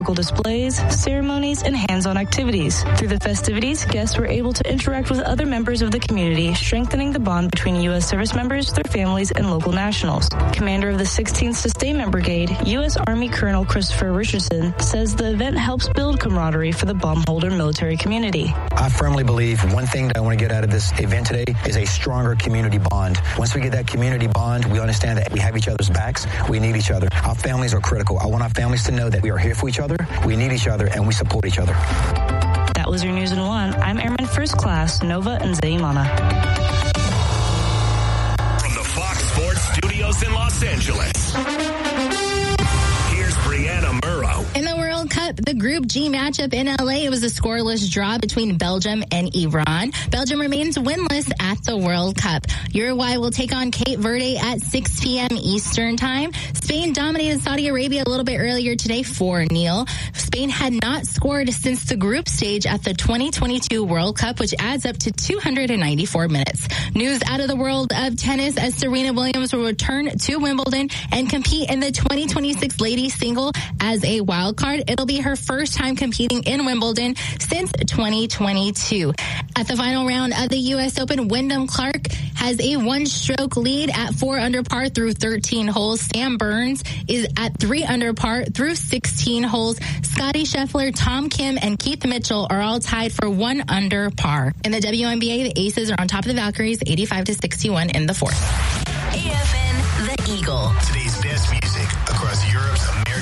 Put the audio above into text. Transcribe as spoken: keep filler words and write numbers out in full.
musical displays, ceremonies, and hands-on activities. Through the festivities, guests were able to interact with other members of the community, strengthening the bond between U S service members, their families, and local nationals. Commander of the sixteenth Sustainment Brigade, U S Army Colonel Christopher Richardson, says the event helps build camaraderie for the Baumholder military community. I firmly believe one thing that I want to get out of this event today is a stronger community bond. Once we get that community bond, we understand that we have each other's backs. We need each other. Our families are critical. I want our families to know that we are here for each other, we need each other, and we support each other. That was your News in One. I'm Airman First Class Nova Nzeimana. From the Fox Sports Studios in Los Angeles, here's Brianna Murrow. In the World Cup, the Group G matchup in L A, it was a scoreless draw between Belgium and Iran. Belgium remains winless at the World Cup. Uruguay will take on Cape Verde at six p.m. Eastern Time. Spain dominated Saudi Arabia a little bit earlier today, four nil. Spain had not scored since the group stage at the twenty twenty-two World Cup, which adds up to two hundred ninety-four minutes. News out of the world of tennis as Serena Williams will return to Wimbledon and compete in the twenty twenty-six ladies single as a wild card. It'll be her first time competing in Wimbledon since twenty twenty-two. At the final round of the U S Open, Wyndham Clark has a one-stroke lead at four under par through thirteen holes. Sam Burns is at three under par through sixteen holes. Scottie Scheffler, Tom Kim, and Keith Mitchell are all tied for one under par. In the W N B A, the Aces are on top of the Valkyries, eighty-five to sixty-one in the fourth. A F N, The Eagle. Today's best music across Europe's American